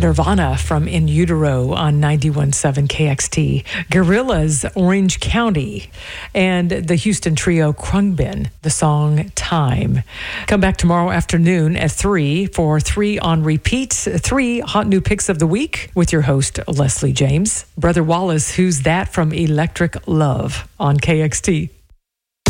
Nirvana from In Utero on 91.7 KXT, Gorillaz, Orange County, and the Houston trio Krungbin, the song Time. Come back tomorrow afternoon at 3 for 3 on repeat, 3 hot new picks of the week with your host, Leslie James. Brother Wallace, Who's That from Electric Love on KXT.